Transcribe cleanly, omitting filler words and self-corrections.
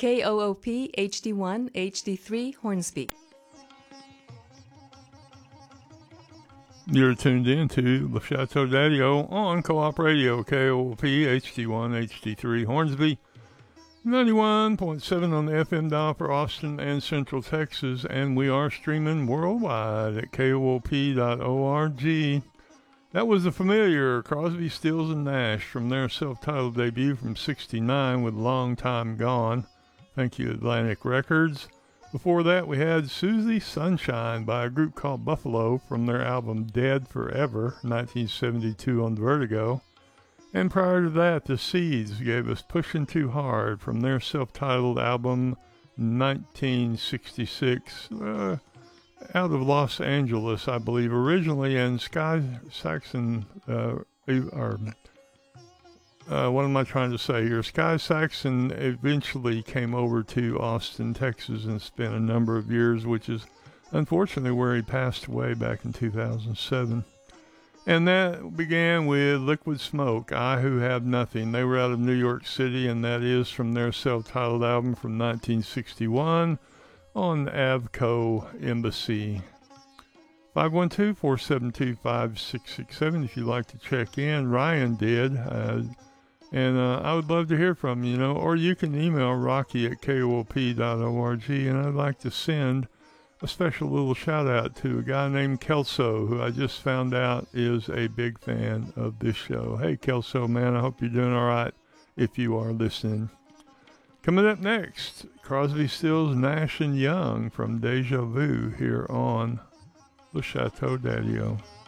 KOOP HD1 HD3 Hornsby. You're tuned in to Le Chateau Daddy-O on Co-op Radio, KOOP HD1 HD3 Hornsby, 91.7 on the FM dial for Austin and Central Texas, and we are streaming worldwide at koop.org. That was the familiar Crosby, Stills, and Nash from their self-titled debut from '69 with Long Time Gone. Thank you, Atlantic Records. Before that, we had Susie Sunshine by a group called Buffalo from their album Dead Forever, 1972 on Vertigo. And prior to that, The Seeds gave us Pushing Too Hard from their self-titled album 1966, out of Los Angeles, I believe, originally. And Sky Saxon, what am I trying to say here? Sky Saxon eventually came over to Austin, Texas, and spent a number of years, which is unfortunately where he passed away back in 2007. And that began with Liquid Smoke, I Who Have Nothing. They were out of New York City, and that is from their self-titled album from 1961 on Avco Embassy. 512-472-5667 if you'd like to check in. Ryan did. And I would love to hear from you, or you can email Rocky at koop.org, and I'd like to send a special little shout out to a guy named Kelso, who I just found out is a big fan of this show. Hey, Kelso, man, I hope you're doing all right if you are listening. Coming up next, Crosby, Stills, Nash & Young from Deja Vu here on Le Chateau Daddy-O.